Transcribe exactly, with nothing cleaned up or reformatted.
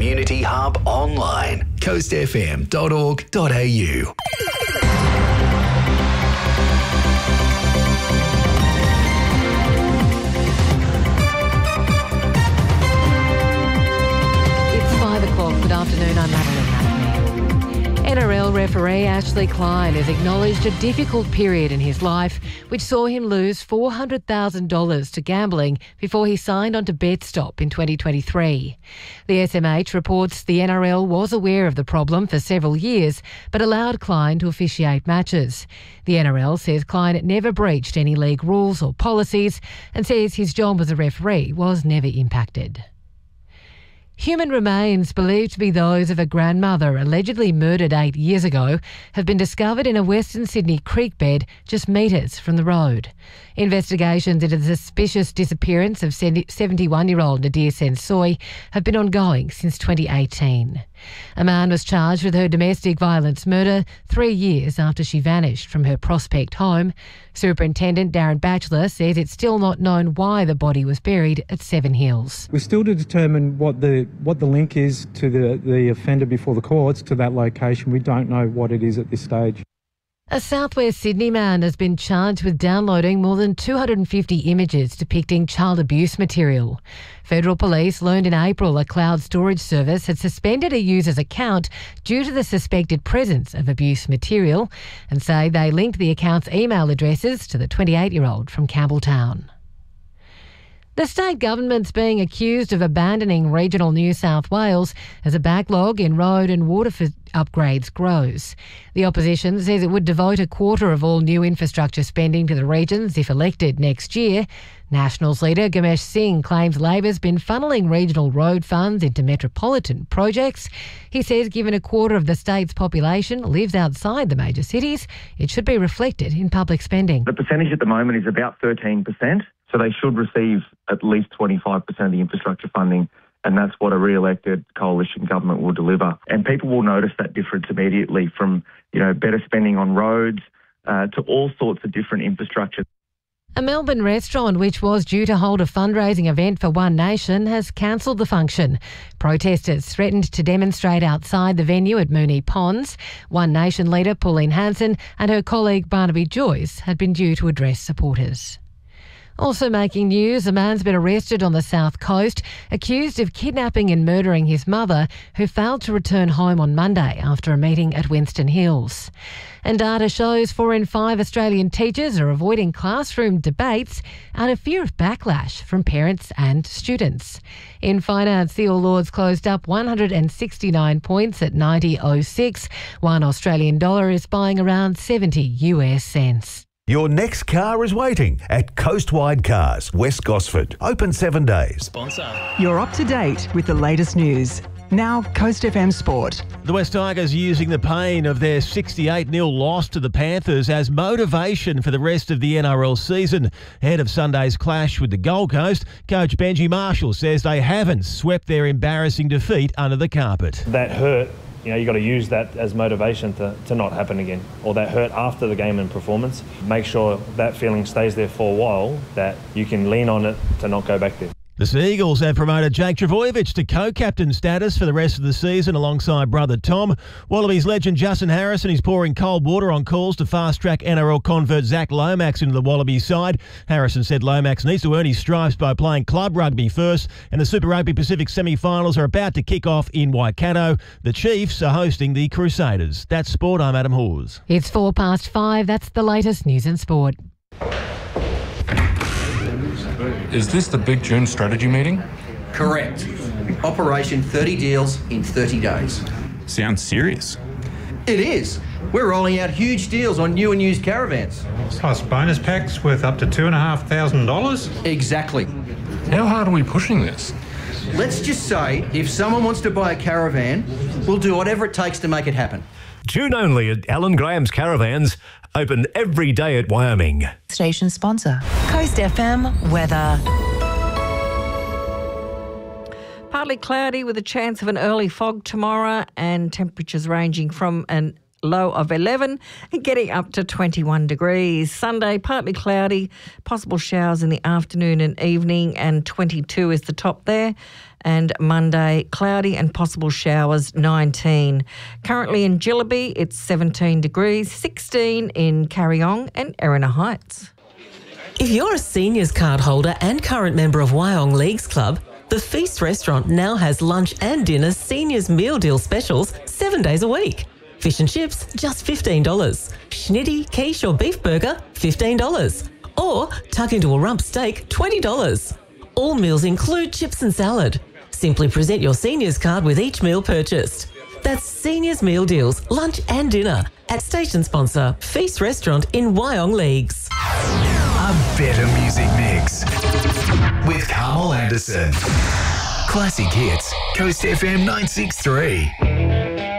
Community Hub online. coast f m dot org dot a u. Good afternoon, I'm Madeline Mackney. N R L referee Ashley Klein has acknowledged a difficult period in his life which saw him lose four hundred thousand dollars to gambling before he signed on to BetStop in twenty twenty-three. The S M H reports the N R L was aware of the problem for several years but allowed Klein to officiate matches. The N R L says Klein never breached any league rules or policies and says his job as a referee was never impacted. Human remains believed to be those of a grandmother allegedly murdered eight years ago have been discovered in a Western Sydney creek bed just metres from the road. Investigations into the suspicious disappearance of seventy-one-year-old Nadir Sensoy have been ongoing since twenty eighteen. A man was charged with her domestic violence murder three years after she vanished from her Prospect home. Superintendent Darren Batchelor says it's still not known why the body was buried at Seven Hills. We're still to determine what the what the link is to the, the offender before the courts to that location. We don't know what it is at this stage. A southwest Sydney man has been charged with downloading more than two hundred fifty images depicting child abuse material. Federal Police learned in April a cloud storage service had suspended a user's account due to the suspected presence of abuse material and say they linked the account's email addresses to the twenty-eight-year-old from Campbelltown. The state government's being accused of abandoning regional New South Wales as a backlog in road and water upgrades grows. The opposition says it would devote a quarter of all new infrastructure spending to the regions if elected next year. Nationals leader Gamesh Singh claims Labor's been funneling regional road funds into metropolitan projects. He says given a quarter of the state's population lives outside the major cities, it should be reflected in public spending. The percentage at the moment is about thirteen percent. So they should receive at least twenty-five percent of the infrastructure funding, and that's what a re-elected coalition government will deliver. And people will notice that difference immediately from, you know, better spending on roads uh, to all sorts of different infrastructure. A Melbourne restaurant which was due to hold a fundraising event for One Nation has cancelled the function. Protesters threatened to demonstrate outside the venue at Moonee Ponds. One Nation leader Pauline Hanson and her colleague Barnaby Joyce had been due to address supporters. Also making news, a man's been arrested on the South Coast, accused of kidnapping and murdering his mother, who failed to return home on Monday after a meeting at Winston Hills. And data shows four in five Australian teachers are avoiding classroom debates out of fear of backlash from parents and students. In finance, the All Ords closed up one hundred sixty-nine points at ninety oh six. One Australian dollar is buying around seventy U S cents. Your next car is waiting at Coastwide Cars, West Gosford. Open seven days. Sponsor. You're up to date with the latest news. Now, Coast F M Sport. The West Tigers using the pain of their sixty-eight nil loss to the Panthers as motivation for the rest of the N R L season. Ahead of Sunday's clash with the Gold Coast, coach Benji Marshall says they haven't swept their embarrassing defeat under the carpet. That hurt. You know, you got to use that as motivation to, to not happen again, or that hurt after the game and performance. Make sure that feeling stays there for a while, that you can lean on it to not go back there. The Seagulls have promoted Jake Trbojevic to co-captain status for the rest of the season alongside brother Tom. Wallabies legend Justin Harrison is pouring cold water on calls to fast-track N R L convert Zach Lomax into the Wallabies side. Harrison said Lomax needs to earn his stripes by playing club rugby first, and the Super Rugby Pacific semi-finals are about to kick off in Waikato. The Chiefs are hosting the Crusaders. That's sport. I'm Adam Hawes. It's four past five. That's the latest news and sport. Is this the Big June strategy meeting? Correct. Operation thirty deals in thirty days. Sounds serious. It is. We're rolling out huge deals on new and used caravans. Plus bonus packs worth up to two and a half thousand dollars? Exactly. How hard are we pushing this? Let's just say if someone wants to buy a caravan, we'll do whatever it takes to make it happen. June only at Alan Graham's Caravans. Open every day at Wyoming. Station sponsor. Coast F M weather. Partly cloudy with a chance of an early fog tomorrow and temperatures ranging from an low of eleven, and getting up to twenty-one degrees. Sunday, partly cloudy, possible showers in the afternoon and evening, and twenty-two is the top there. And Monday, cloudy and possible showers, nineteen. Currently in Jillaby, it's seventeen degrees, sixteen in Carryong and Erina Heights. If you're a seniors card holder and current member of Wyong Leagues Club, the Feast Restaurant now has lunch and dinner seniors meal deal specials seven days a week. Fish and chips, just fifteen dollars. Schnitty, quiche or beef burger, fifteen dollars. Or tuck into a rump steak, twenty dollars. All meals include chips and salad. Simply present your seniors card with each meal purchased. That's Seniors Meal Deals, lunch and dinner at station sponsor Feast Restaurant in Wyong Leagues. A better music mix with Carmel Anderson. Classic hits, Coast F M nine six three.